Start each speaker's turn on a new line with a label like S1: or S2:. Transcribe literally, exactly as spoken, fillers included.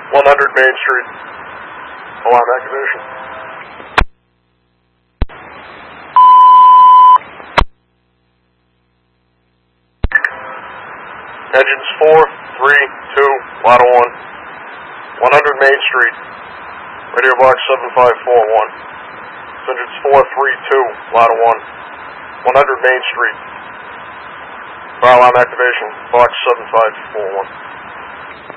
S1: one hundred Main Street. Alarm activation. Engines four, three, two, Lotto one. one hundred Main Street. Radio box seven five four one. Engines four, three, two, Lotto one. one hundred Main Street. Fire alarm activation, box seven five four one.